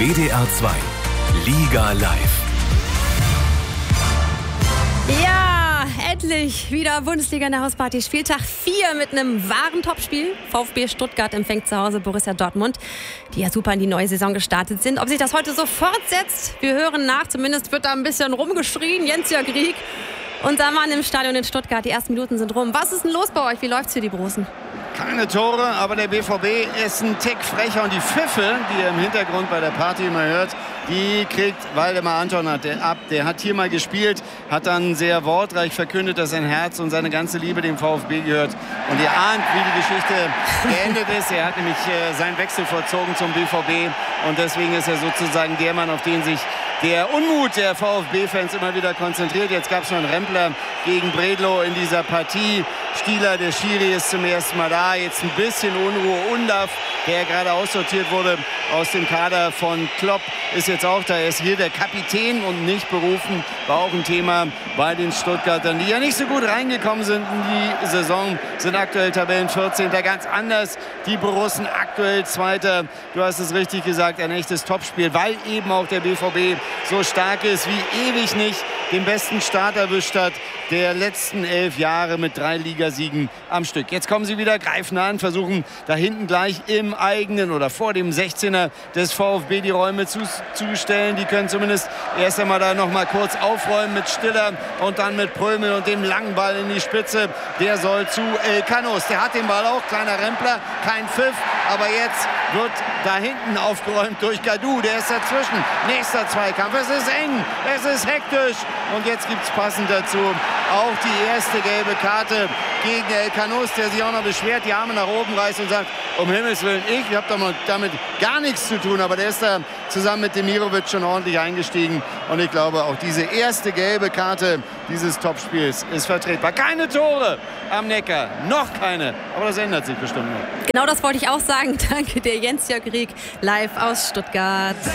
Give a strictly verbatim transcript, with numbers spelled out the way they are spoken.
W D R zwei Liga live. Ja, endlich wieder Bundesliga in der Hausparty. Spieltag vier mit einem wahren Topspiel. VfB Stuttgart empfängt zu Hause Borussia Dortmund, die ja super in die neue Saison gestartet sind. Ob sich das heute so fortsetzt, wir hören nach. Zumindest wird da ein bisschen rumgeschrien. Jens-Jörg Rieck, unser Mann im Stadion in Stuttgart. Die ersten Minuten sind rum. Was ist denn los bei euch? Wie läuft's für die Borussen? Keine Tore, aber der B V B ist ein Tick frecher. Und die Pfiffe, die ihr im Hintergrund bei der Party immer hört, die kriegt Waldemar Anton ab. Der hat hier mal gespielt, hat dann sehr wortreich verkündet, dass sein Herz und seine ganze Liebe dem VfB gehört. Und ihr ahnt, wie die Geschichte geendet ist. Er hat nämlich äh, seinen Wechsel vollzogen zum B V B. Und deswegen ist er sozusagen der Mann, auf den sich der Unmut der VfB-Fans immer wieder konzentriert. Jetzt gab es noch einen Rempler gegen Bredlow in dieser Partie. Stieler, der Schiri, ist zum ersten Mal da. Jetzt ein bisschen Unruhe. Undav, der gerade aussortiert wurde aus dem Kader von Klopp, ist jetzt auch da. Er ist hier der Kapitän und nicht berufen. War auch ein Thema bei den Stuttgartern, die ja nicht so gut reingekommen sind in die Saison. Sind aktuell Tabellen vierzehnter Ganz anders. Die Borussen aktuell Zweiter. Du hast es richtig gesagt, ein echtes Topspiel, weil eben auch der B V B so stark ist wie ewig nicht, den besten Start erwischt hat der letzten elf Jahre mit drei Ligasiegen am Stück. Jetzt kommen sie wieder, greifen an, versuchen da hinten gleich im eigenen oder vor dem sechzehner des VfB die Räume zuzustellen. Die können zumindest erst einmal da noch mal kurz aufräumen mit Stiller und dann mit Prömel und dem langen Ball in die Spitze. Der soll zu El Canos. Der hat den Ball auch, kleiner Rempler, kein Pfiff, aber jetzt wird da hinten aufgeräumt durch Gadou. Der ist dazwischen. Nächster Zweikampf. Es ist eng, es ist hektisch und jetzt gibt es passend dazu auch die erste gelbe Karte gegen El Canos, der sich auch noch beschwert, die Arme nach oben reißt und sagt, um Himmels Willen, ich habe damit gar nichts zu tun. Aber der ist da zusammen mit Demirovic schon ordentlich eingestiegen. Und ich glaube, auch diese erste gelbe Karte dieses Topspiels ist vertretbar. Keine Tore am Neckar, noch keine. Aber das ändert sich bestimmt noch. Genau das wollte ich auch sagen. Danke dir, Jens-Jörg Rieck, live aus Stuttgart.